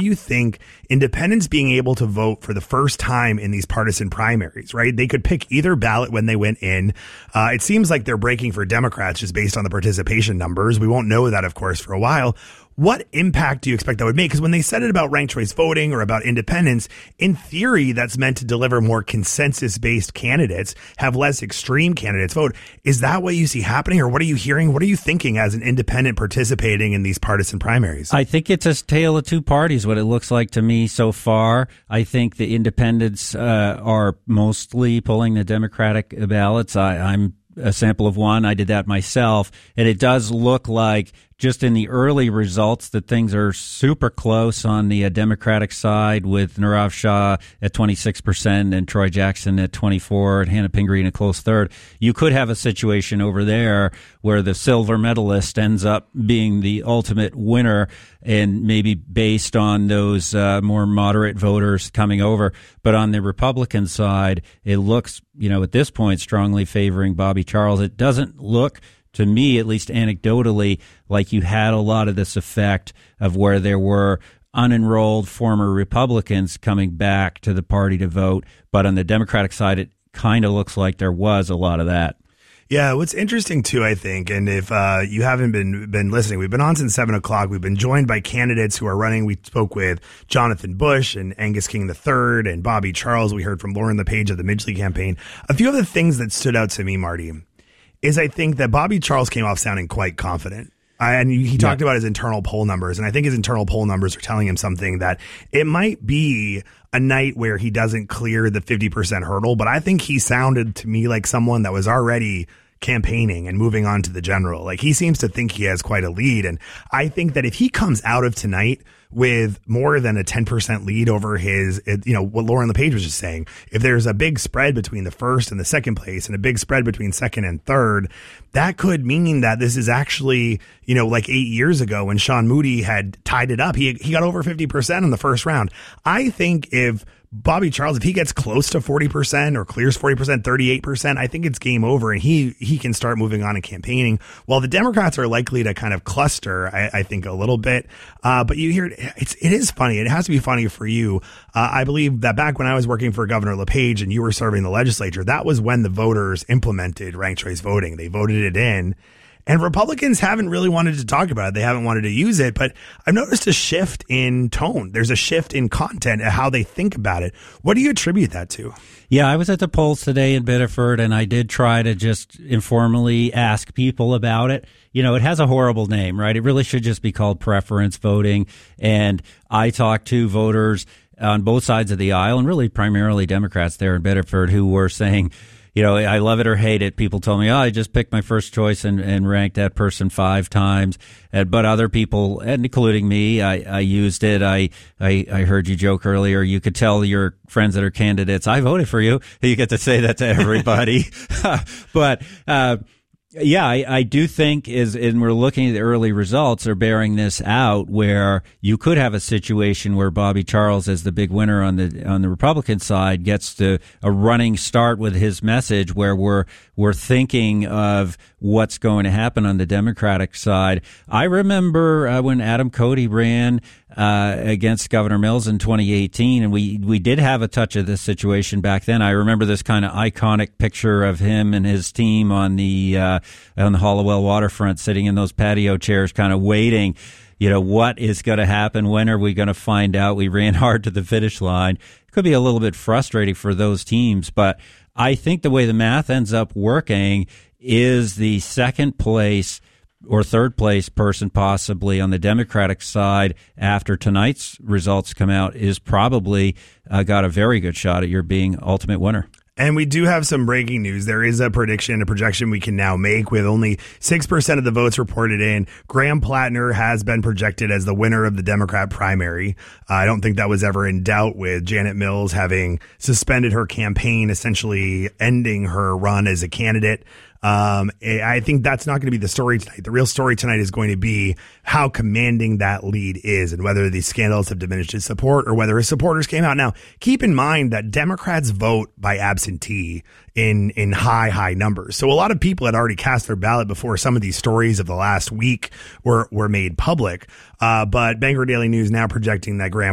do you think independents being able to vote for the first time in these partisan primaries, right? They could pick either ballot when they went in. It seems like they're breaking for Democrats just based on the participation numbers. We won't know that, of course, for a while. What impact do you expect that would make? Because when they said it about ranked choice voting or about independents, in theory, that's meant to deliver more consensus-based candidates, have less extreme candidates vote. Is that what you see happening, or what are you hearing? What are you thinking as an independent participating in these partisan primaries? I think it's a tale of two parties, what it looks like to me so far. I think the independents are mostly pulling the Democratic ballots. I'm a sample of one. I did that myself. And it does look like, just in the early results, that things are super close on the Democratic side, with Nirav Shah at 26% and Troy Jackson at 24% and Hannah Pingree in a close third. You could have a situation over there where the silver medalist ends up being the ultimate winner, and maybe based on those more moderate voters coming over. But on the Republican side, it looks, at this point, strongly favoring Bobby Charles. It doesn't look, to me, at least anecdotally, like you had a lot of this effect of where there were unenrolled former Republicans coming back to the party to vote. But on the Democratic side, it kind of looks like there was a lot of that. Yeah, what's interesting too, I think, and if you haven't been listening, we've been on since 7 o'clock. We've been joined by candidates who are running. We spoke with Jonathan Bush and Angus King III and Bobby Charles. We heard from Lauren LePage of the Midgley campaign. A few of the things that stood out to me, Marty, is I think that Bobby Charles came off sounding quite confident. And he talked about his internal poll numbers, and I think his internal poll numbers are telling him something, that it might be a night where he doesn't clear the 50% hurdle, but I think he sounded to me like someone that was already campaigning and moving on to the general. Like, he seems to think he has quite a lead, and I think that if he comes out of tonight with more than a 10% lead over his, what Lauren LePage was just saying, if there's a big spread between the first and the second place and a big spread between second and third, that could mean that this is actually, like 8 years ago when Sean Moody had tied it up. He got over 50% in the first round. I think if Bobby Charles, if he gets close to 40% or clears 40%, 38%, I think it's game over, and he can start moving on and campaigning. While the Democrats are likely to kind of cluster, I think, a little bit. But you hear it is funny. It has to be funny for you. I believe that back when I was working for Governor LePage and you were serving the legislature, that was when the voters implemented ranked choice voting. They voted it in. And Republicans haven't really wanted to talk about it. They haven't wanted to use it, but I've noticed a shift in tone. There's a shift in content and how they think about it. What do you attribute that to? Yeah, I was at the polls today in Biddeford, and I did try to just informally ask people about it. It has a horrible name, right? It really should just be called preference voting. And I talked to voters on both sides of the aisle, and really primarily Democrats there in Biddeford, who were saying, I love it or hate it. People told me, I just picked my first choice and ranked that person 5 times. But other people, including me, I used it. I heard you joke earlier. You could tell your friends that are candidates, I voted for you. You get to say that to everybody. But, yeah, I do think and we're looking at the early results are bearing this out, where you could have a situation where Bobby Charles, as the big winner on the Republican side, gets to a running start with his message, where we're thinking of what's going to happen on the Democratic side. I remember when Adam Cody ran against Governor Mills in 2018, and we did have a touch of this situation back then. I remember this kind of iconic picture of him and his team on the Hollowell waterfront, sitting in those patio chairs, kind of waiting. What is going to happen? When are we going to find out? We ran hard to the finish line. It could be a little bit frustrating for those teams, but I think the way the math ends up working is the second place or third place person possibly on the Democratic side after tonight's results come out is probably got a very good shot at your being ultimate winner. And we do have some breaking news. There is a projection we can now make with only 6% of the votes reported in. Graham Plattner has been projected as the winner of the Democrat primary. I don't think that was ever in doubt, with Janet Mills having suspended her campaign, essentially ending her run as a candidate. I think that's not going to be the story tonight. The real story tonight is going to be how commanding that lead is, and whether these scandals have diminished his support or whether his supporters came out. Now, keep in mind that Democrats vote by absentee in high numbers. So a lot of people had already cast their ballot before some of these stories of the last week were made public. But Bangor Daily News now projecting that Graham